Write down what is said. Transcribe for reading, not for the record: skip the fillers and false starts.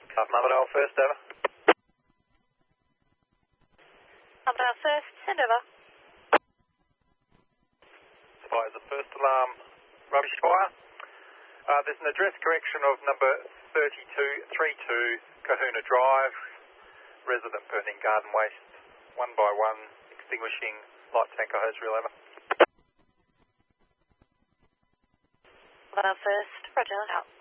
Marmadale first, over. Marmadale first, send over. Fires the first alarm, rubbish fire. There's an address correction of number 3232 Kahuna Drive, resident burning garden waste, one by one, extinguishing light tanker hose reel, over. Marmadale first, roger, out.